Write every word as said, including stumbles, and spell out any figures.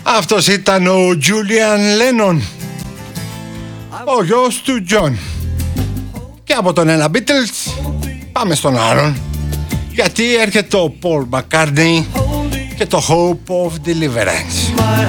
Αυτός ήταν ο Julian Lennon, ο γιος του John. Και από τον ένα Beatles πάμε στον άλλον, γιατί έρχεται ο Paul McCartney και το Hope of Deliverance.